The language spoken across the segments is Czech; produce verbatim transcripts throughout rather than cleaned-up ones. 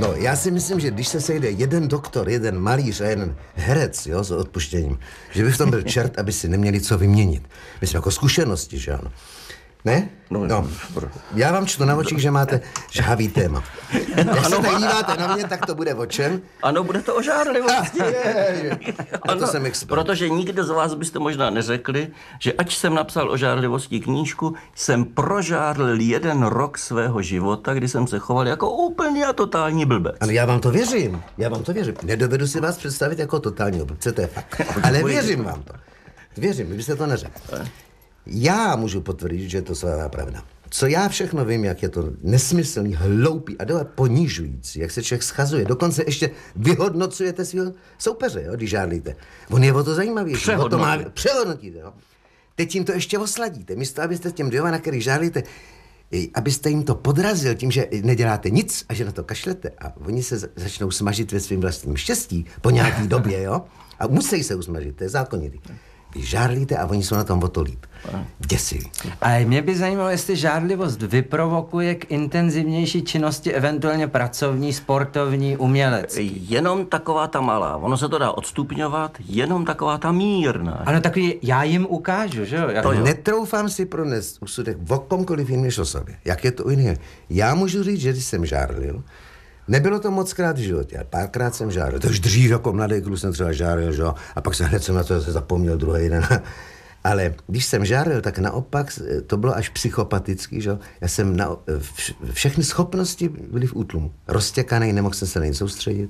No, já si myslím, že když se sejde jeden doktor, jeden malíř a jeden herec, jo, s odpuštěním, že by v tom byl čert, aby si neměli co vyměnit. Myslím, jako zkušenosti, že ano. Ne? No, no. Já vám čtu na očích, že máte žhavý téma. Když se tak díváte na mě, tak to bude o čem? Ano, bude to o žárlivosti. A to jsem expert. Protože nikdo z vás byste možná neřekli, že ať jsem napsal o žárlivosti knížku, jsem prožárlil jeden rok svého života, kdy jsem se choval jako úplný a totální blbec. Ale já vám to věřím. Já vám to věřím. Nedovedu si vás představit jako totální blbce, to je fakt. Ale věřím vám to. Věřím, kdybyste to neřekl. Já můžu potvrdit, že je to svá pravda. Co já všechno vím, jak je to nesmyslný, hloupý a dole ponižující, jak se člověk schazuje. Dokonce ještě vyhodnocujete svého soupeře, jo, když žádlíte. On je o to zajímavější. Přehodnotíte. Přehodnotíte, jo. Teď jim to ještě osladíte. Místo, abyste těm dvěma, na kterých žádlíte, abyste jim to podrazil tím, že neděláte nic a že na to kašlete a oni se začnou smažit ve svým vlastním štěstí po nějaký době, jo. A musí se usmažit, to je zákonitý. Vy žárlíte a oni jsou na tom o to líp. Děsivý. Ale mě by zajímalo, jestli žárlivost vyprovokuje k intenzivnější činnosti, eventuálně pracovní, sportovní, umělecký. Jenom taková ta malá. Ono se to dá odstupňovat, jenom taková ta mírná. Ano, takový, já jim ukážu, že jo? Jak... To netroufám si pronést úsudek o komkoliv jiným než o sobě. Jak je to u jiného? Já můžu říct, že když jsem žárlil, nebylo to moc krát v životě, ale párkrát jsem žárlil. To už dřív jako mladý kluk jsem třeba žárlil, že jo? A pak jsem hned jsem na to se zapomněl druhý den. Ale když jsem žárlil, tak naopak to bylo až psychopatický, že jo? Já jsem na, vš, všechny schopnosti byly v útlumu. Roztěkaný, nemohl jsem se na ně soustředit.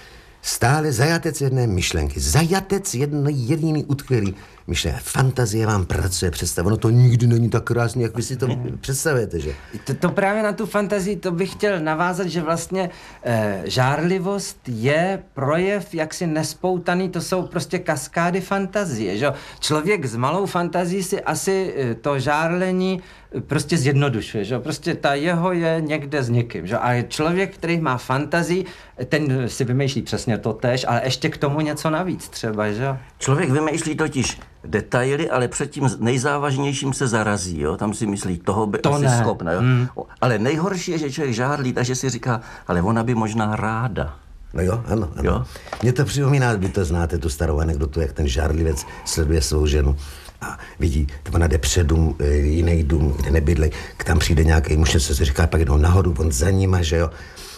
Stále zajatec jedné myšlenky. Zajatec jedný jediný utkvělý myšlenky. Fantazie vám pracuje, představ. Ono to nikdy není tak krásný, jak vy si to představujete, že? To, to právě na tu fantazii, to bych chtěl navázat, že vlastně e, žárlivost je projev jaksi nespoutaný, to jsou prostě kaskády fantazie, že? Člověk s malou fantazií si asi e, to žárlení prostě zjednodušuje, že? Prostě ta jeho je někde s někým, že? A člověk, který má fantazii, ten si vymýšlí přesně to též, ale ještě k tomu něco navíc třeba, že? Člověk vymýšlí totiž detaily, ale před tím nejzávažnějším se zarazí, jo? Tam si myslí, toho by to asi ne. schopna, jo? Hmm. Ale nejhorší je, že člověk žárlí, takže si říká, ale ona by možná ráda. No jo, ano, ano. Jo? Mně to připomíná, vy to znáte, tu starou anekdotu, jak ten žárlivec sleduje svou ženu a vidí, ona jde před dům, jiný dům, kde nebydlej, tam přijde nějaký muž, co se říká, pak jdou nahoru, on za nima, že jo,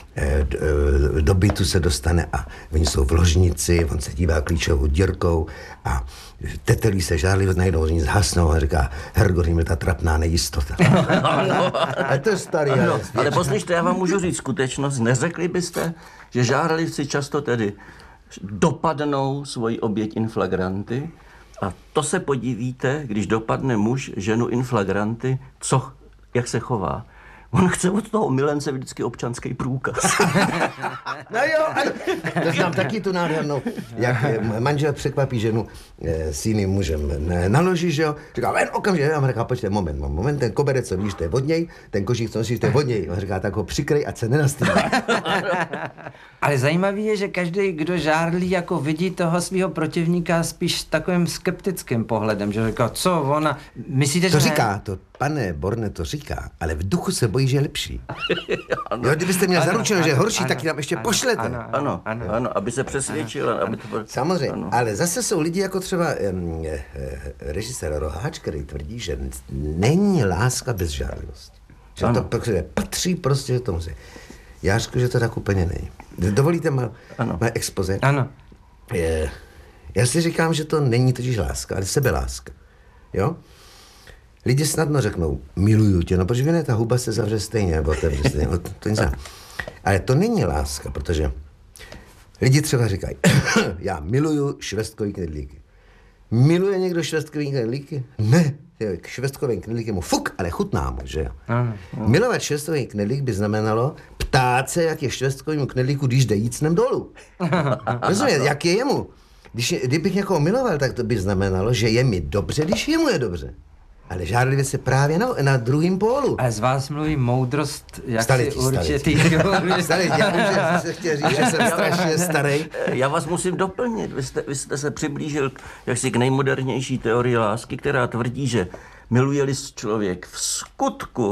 do bytu se dostane a oni jsou v ložnici, on se dívá klíčovou dírkou a tetelí se žárlivě, najednou oni zhasnou a říká, Hergory, mi ta trapná nejistota. A to je starý. Ano, ale, ale poslyšte, já vám můžu říct skutečnost, neřekli byste, že žárlivci často tedy dopadnou svoji oběť in flagranti a to se podívíte, když dopadne muž ženu in flagranti, co, jak se chová. On chce od toho milence vždycky občanský průkaz. No jo, ale to znám taky tu nádhernou, jak manžel překvapí ženu e, s jiným mužem naloží, že jo, říká, ven okamžitě, a on říká, počkej, moment, moment, ten koberec, co víš, to je od něj, ten kožík, co nosíš, to je od něj, on říká, tak ho přikrej, ať se nenastýlí. Ale zajímavý je, že každý, kdo žárlí, jako vidí toho svého protivníka spíš takovým skeptickým pohledem, že říká, co ona, myslíte, to že říká, ne? to pane Borne to říká, ale v duchu se bojí, že je lepší. Jo, kdybyste měl zaručeno, že je horší, ano, tak ji tam ještě ano, pošlete. Ano, Ano, ano, ano, aby se přesvědčil. Aby to... Samozřejmě, ano. ale zase jsou lidi jako třeba um, režisér Roháč, který tvrdí, že není láska bez žárlivosti. Že to protože patří prostě tomu si. Já řeknu, že to tak úplně není. Dovolíte má, má expoze? Ano. Je, já si říkám, že to není totiž láska, ale sebeláska. Jo? Lidi snadno řeknou, miluju tě, no protože ne, ta huba se zavře stejně, nebo otevře stejně, to, to nic. Ale to není láska, protože lidi třeba říkají, já miluju švestkový knedlíky. Miluje někdo švestkový knedlíky? Ne, k švestkovým knedlíky mu fuk, ale chutná mu, že jo. Ano. Milovat švestkový knedlík by znamenalo ptát se, jak je švestkovým knedlíku, když jde jít snem dolů. Rozumět, jak je jemu. Když, kdybych někoho miloval, tak to by znamenalo, že je mi dobře, když jemu je dobře. Ale žárlivě se právě na, na druhém pólu. A z vás mluví moudrost, jak staletí, si určitý... Staletí, já vím, že se chtěl říct, že jsem strašně starý. Já vás musím doplnit. Vy jste, vy jste se přiblížil jaksi k nejmodernější teorii lásky, která tvrdí, že miluje-li člověk v skutku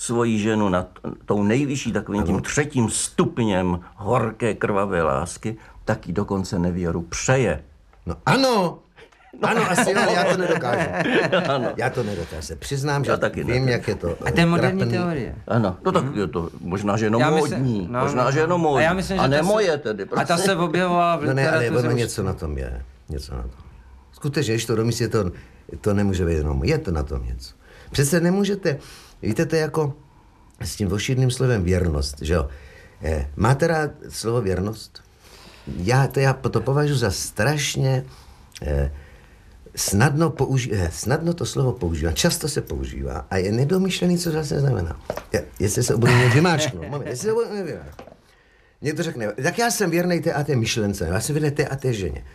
svoji ženu nad tou nejvyšší takovým tím třetím stupněm horké krvavé lásky, tak jí dokonce nevěru přeje. No ano, ano, asi jo, já to nedokážu. Já to nedokážu. Přiznám, že Já taky vím, ne. jak je to. A to je moderní trapný. teorie. Ano, no tak je to možná, že jenom Já myslím- módní, no, možná, no. že jenom A módní, já myslím, že a ne ta se- moje tedy. A ta se objevovala v No ne, ale literatuře. ono už- něco na tom je. Něco na tom. Skutečně, když to domyslíte, to, to nemůže být jenom. Je to na tom něco. Přece nemůžete, víte, to je jako s tím vošidným slovem věrnost, že jo. Eh, máte rád slovo věrnost? Já to, já to považuji za strašně eh, snadno, použi- eh, snadno to slovo používá, často se používá a je nedomyšlený, co zase znamená. Je, jestli se budu mít vymáčknout, moment, jestli se budu mít vymáčknout. Někdo řekne, tak já jsem věrnej té a té myšlence, já jsem věrnej té a té ženě.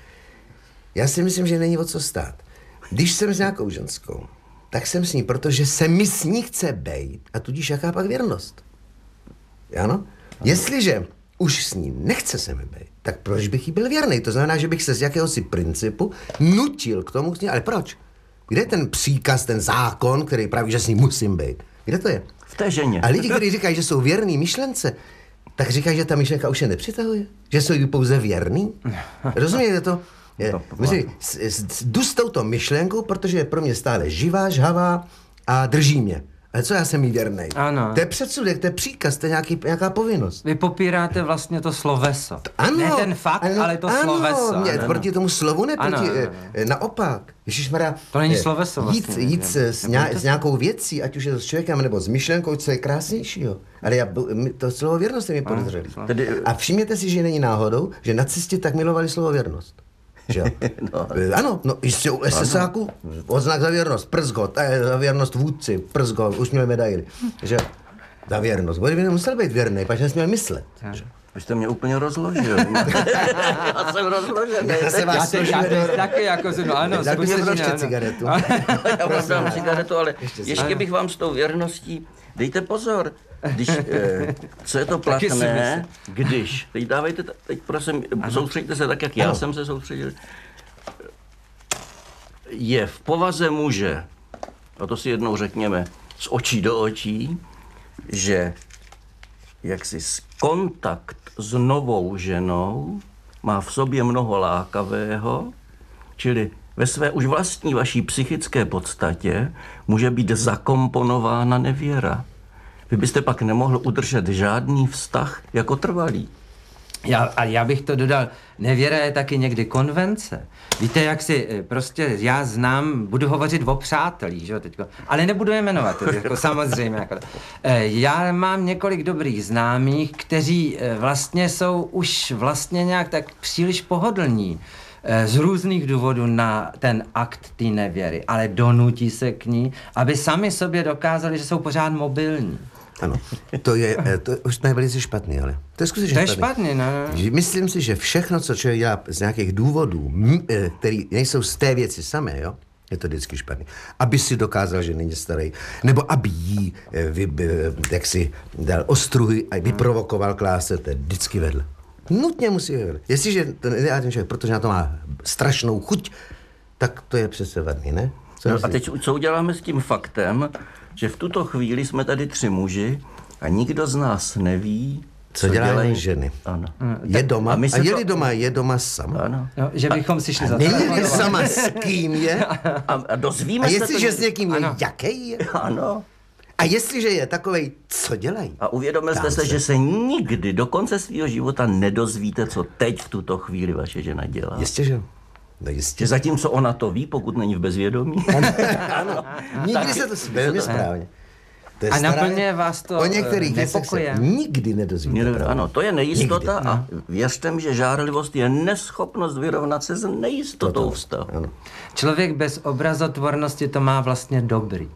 Já si myslím, že není o co stát. Když jsem s nějakou ženskou, tak jsem s ní, protože se mi s ní chce bejt a tudíž jaká pak věrnost. Ano? Jestliže už s ní nechce se mi bejt, tak proč bych jí byl věrný? To znamená, že bych se z jakéhosi principu nutil k tomu, ale proč? Kde je ten příkaz, ten zákon, který praví, že s ní musím bejt? Kde to je? V té ženě. A lidi, kteří říkají, že jsou věrný myšlence, tak říkají, že ta myšlenka už je nepřitahuje? Že jsou jí pouze věrný? Rozumíte to? Je, myslím, s- s- jdu s touto myšlenkou, protože je pro mě stále živá, žhavá a drží mě. Ale co já jsem jí věrnej? Ano. To je předsudek, to je příkaz, to je nějaký, nějaká povinnost. Vy popíráte vlastně to sloveso. Ano, Ne ten fakt, ano, ale to ano, sloveso. Mě, ano. proti tomu slovu ne, Ano, proti, ano, ano. eh, naopak. Ježišmarja, To není eh, sloveso Jít, vlastně, jít ne? s, s, Nebo ně, to- s nějakou věcí, ať už je to s člověkem nebo s myšlenkou, co je krásnějšího. Ale já, mi- to slovo věrnost je mi podezřelý. Tedy- A všimněte si, že není náhodou, že nacisti tak milovali slovo věrnost. Že jo? No. Eh, Ano, no jistě u SSáku odznak za věrnost, przgo, eh, za věrnost vůdci, przgo, už měl medaily. Že jo? Za věrnost. Bo by musel být věrný, pač nesměl myslet. Vy jste mě úplně rozložil. Já jsem rozložený. Já se Já vás teď, já teď taky jako jsem, no ano, Dal bych zkuste ještě si, ano. cigaretu. Já vám dám cigaretu, ale Ještě ještě bych vám s tou věrností, dejte pozor, když, eh, co je to Taky si platné, když, teď dávejte, t- teď prosím, soustřeďte se tak, jak já Ano. jsem se soustředil, je v povaze muže, a to si jednou řekněme, z očí do očí, že jaksi s- kontakt s novou ženou má v sobě mnoho lákavého, čili ve své už vlastní vaší psychické podstatě může být zakomponována nevěra. Vy byste pak nemohl udržet žádný vztah jako trvalý. Já, a já bych to dodal, nevěra je taky někdy konvence. Víte, jak si eh, prostě, já znám, budu hovořit o přátelích, že jo, teďko, ale nebudu je jmenovat, jako samozřejmě. Jako, eh, já mám několik dobrých známých, kteří eh, vlastně jsou už vlastně nějak tak příliš pohodlní eh, z různých důvodů na ten akt té nevěry, ale donutí se k ní, aby sami sobě dokázali, že jsou pořád mobilní. Ano, to je, eh, to už jsme velice špatný, ale to je skutečně To je špatný. špatný, no, no. Že Myslím si, že všechno, co člověk dělá z nějakých důvodů, m- eh, který nejsou z té věci samé, jo, je to vždycky špatný. Aby si dokázal, že není starý, nebo aby jí, eh, vy, eh, jak si dal ostruhy a vyprovokoval k lásce, to je vždycky vedle. Nutně musí být vedle. Jestliže ten ideální člověk, protože na to má strašnou chuť, tak to je přece vadný, ne? Co No a myslíš? teď co uděláme s tím faktem, že v tuto chvíli jsme tady tři muži a nikdo z nás neví, Co dělají ženy? Ano. Je doma, a a, my se a to- je-li doma, je doma sama. Ano. No, že bychom si šli za Není sama s kým je? A, a dozvíme A se jestliže to... s někým je, Ano. jaký je? Ano. A jestliže je takovej, co dělají? A uvědomil jste Ptám se, se. že se nikdy do konce svého života nedozvíte, co teď v tuto chvíli vaše žena dělá. Jistě, že? No jistě. Že zatímco ona to ví, pokud není v bezvědomí. Ano, nikdy se to velmi správně. To je A stará- naplňuje vás to, O některých eh, věcech se nepokojem? nikdy nedozvíte. Někdo- pravdu. Ano, to je nejistota Nikdy. a věřte mi, že žárlivost je neschopnost vyrovnat se s nejistotou vztahu. Ano. Člověk bez obrazotvornosti to má vlastně dobrý.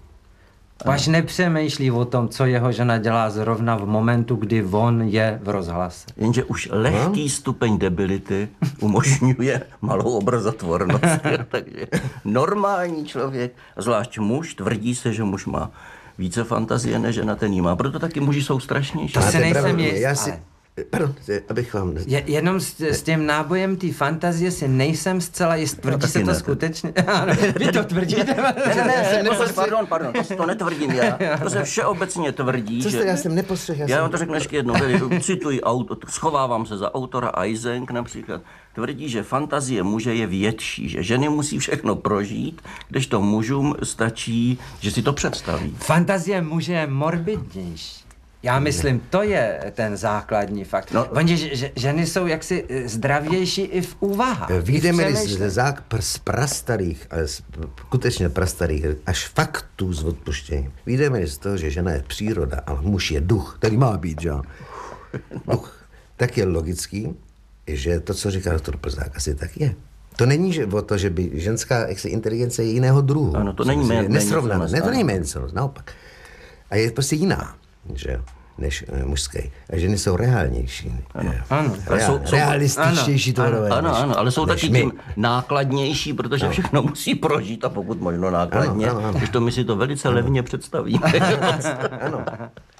Až nepřemýšlí o tom, co jeho žena dělá zrovna v momentu, kdy on je v rozhlase. Jenže už lehký stupeň debility umožňuje malou obrazotvornost. Takže normální člověk, zvlášť muž, tvrdí se, že muž má více fantazie než žena, ten jí má. Proto taky muži jsou strašnější. To Máte se nejsem pravdu. jist, Já si, ale- Pardon, abych vám... Je, jenom s, s tím nábojem té fantazie si nejsem zcela jist. Tvrdí se to ne. skutečně? Ano, vy to tvrdíte? Ne, ne, ne, to se, nepostřeh- pardon, pardon, to, to netvrdím já. To se všeobecně tvrdí, Co jste, že... já jsem nepostřehl, já Já jsem... vám to řeknu ještě jednou, tedy cituji, auto, schovávám se za autora Eysenck například, tvrdí, že fantazie muže je větší, že ženy musí všechno prožít, kdežto mužům stačí, že si to představí. Fantazie muže je morbidnější. Já myslím, to je ten základní fakt. No. Oni, že, že, ženy jsou jaksi zdravější i v úvahách. i v Výjdeme-li přemýšlení. z, zák- pr- z prastarých, ale z- skutečně prastarých, až faktů z odpuštění. Výjdeme z toho, že žena je příroda, ale muž je duch, který má být, že jo? Duch. Tak je logický, že to, co říká doktor Plzák, asi tak je. To není že o to, že by ženská jaksi, inteligence je jiného druhu. Ano, to není mé- nesrovnaná. méně Ne, to ano. není ménconost, naopak. A je prostě jiná, že jo, než e, mužské. A ženy jsou reálnější. Ano, ano. Ale jsou- jsou- realističtější tvorové. Ano, než- ano, ale jsou než taky my. tím nákladnější, protože všechno musí prožít a pokud možno nákladně, Ano, ano, ano. když to my si to velice levně představíme. Ano.